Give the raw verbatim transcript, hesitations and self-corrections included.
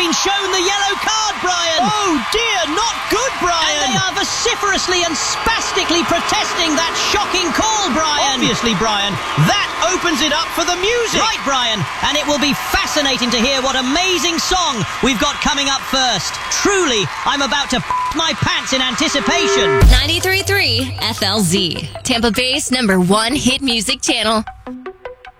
been shown the yellow card, Brian. Oh dear, not good, Brian. And they are vociferously and spastically protesting that shocking call, Brian. Obviously, Brian, that opens it up for the music. Right, Brian, and it will be fascinating to hear what amazing song we've got coming up first. Truly, I'm about to f*** my pants in anticipation. ninety-three point three F L Z, Tampa Bay's number one hit music channel.